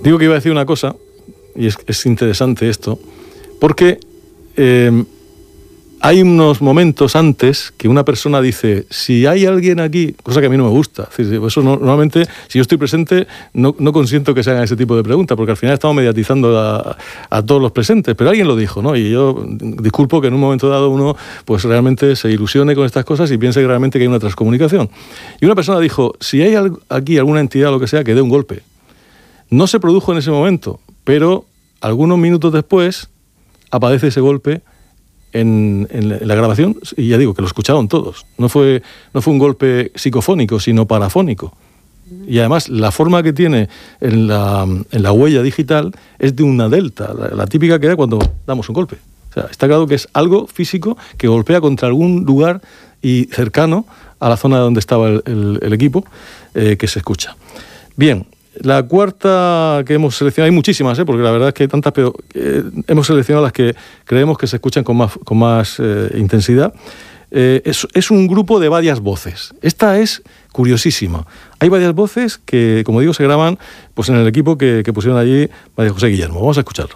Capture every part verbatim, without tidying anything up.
Digo que iba a decir una cosa, y es, es interesante esto, porque eh, hay unos momentos antes que una persona dice, si hay alguien aquí, cosa que a mí no me gusta, es decir, eso no, normalmente, si yo estoy presente, no, no consiento que se hagan ese tipo de preguntas, porque al final estamos mediatizando a, a todos los presentes, pero alguien lo dijo, ¿no? Y yo disculpo que en un momento dado uno pues realmente se ilusione con estas cosas y piense que realmente que hay una transcomunicación. Y una persona dijo, si hay aquí alguna entidad o lo que sea, que dé un golpe. No se produjo en ese momento, pero algunos minutos después aparece ese golpe En, en, en la grabación, y ya digo que lo escucharon todos. No fue, no fue un golpe psicofónico, sino parafónico. Y además la forma que tiene en la, en la huella digital es de una delta, la, la típica que da cuando damos un golpe. O sea, está claro que es algo físico que golpea contra algún lugar y cercano a la zona donde estaba el, el, el equipo, eh, que se escucha. Bien. La cuarta que hemos seleccionado, hay muchísimas, ¿eh? Porque la verdad es que hay tantas, pero eh, hemos seleccionado las que creemos que se escuchan con más, con más eh, intensidad. Eh, es, es un grupo de varias voces. Esta es curiosísima. Hay varias voces que, como digo, se graban pues, en el equipo que, que pusieron allí María José Guillermo. Vamos a escucharlo.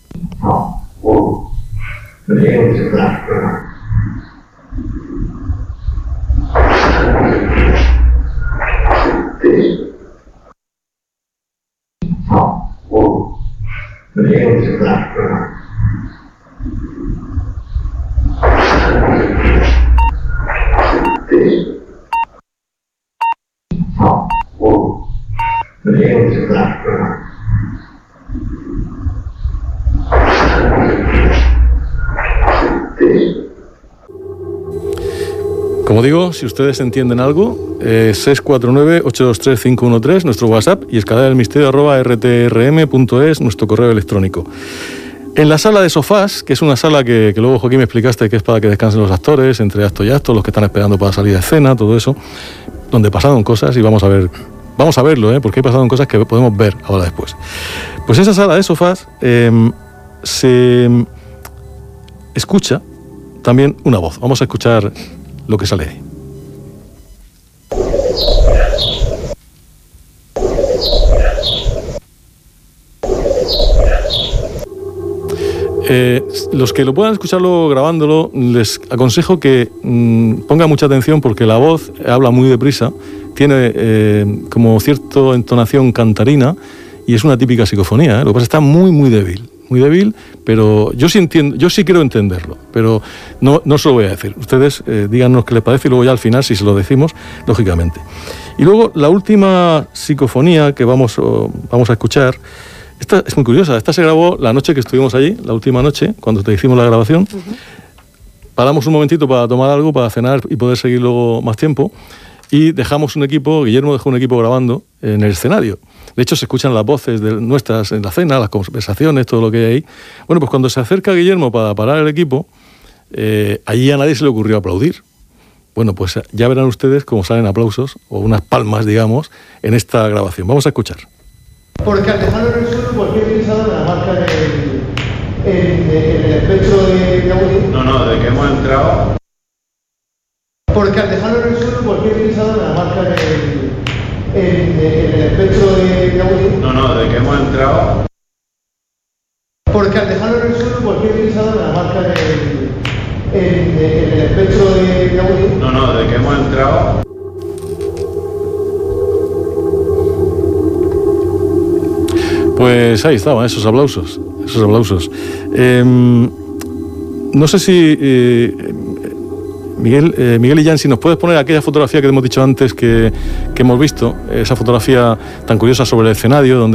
Como digo, si ustedes entienden algo, eh, seis cuatro nueve, ocho dos tres, cinco uno tres, nuestro WhatsApp, y escalera del misterio arroba r t r m punto es, nuestro correo electrónico. En la sala de sofás, que es una sala que, que luego, Joaquín, me explicaste que es para que descansen los actores, entre acto y acto, los que están esperando para salir a escena, todo eso, donde pasaron cosas, y vamos a ver, vamos a verlo, ¿eh? Porque hay pasaron cosas que podemos ver ahora después. Pues esa sala de sofás eh, se escucha también una voz. Vamos a escuchar lo que sale ahí. Eh, los que lo puedan escucharlo grabándolo, les aconsejo que mmm, pongan mucha atención porque la voz habla muy deprisa, tiene eh, como cierta entonación cantarina y es una típica psicofonía, ¿eh? Lo que pasa es que está muy, muy débil. Muy débil, pero yo sí entiendo, yo sí quiero entenderlo, pero no, no se lo voy a decir. Ustedes eh, díganos qué les parece y luego ya al final, si se lo decimos, lógicamente. Y luego la última psicofonía que vamos, oh, vamos a escuchar, esta es muy curiosa. Esta se grabó la noche que estuvimos allí, la última noche, cuando te hicimos la grabación. Uh-huh. Paramos un momentito para tomar algo, para cenar y poder seguir luego más tiempo. Y dejamos un equipo, Guillermo dejó un equipo grabando en el escenario. De hecho, se escuchan las voces de nuestras en la cena, las conversaciones, todo lo que hay ahí. Bueno, pues cuando se acerca Guillermo para parar el equipo, eh, allí a nadie se le ocurrió aplaudir. Bueno, pues ya verán ustedes cómo salen aplausos, o unas palmas, digamos, en esta grabación. Vamos a escuchar. Porque al dejarlo en el suelo, ¿por qué he pensado en la marca en el, en, en el espectro de, de audio? No, no, de que hemos entrado... Porque al dejarlo en el suelo, ¿por qué he pensado en la marca en el, en, en el espectro de, de audio? No, no, de que hemos entrado... Porque al dejarlo en el suelo, ¿por qué he pensado en la marca en el, en, en el espectro de, de audio? No, no, de que hemos entrado... Pues ahí estaban esos aplausos, esos aplausos. Eh, no sé si... Eh, Miguel, eh, Miguel y Jan, si nos puedes poner aquella fotografía que hemos dicho antes que, que hemos visto, esa fotografía tan curiosa sobre el escenario, donde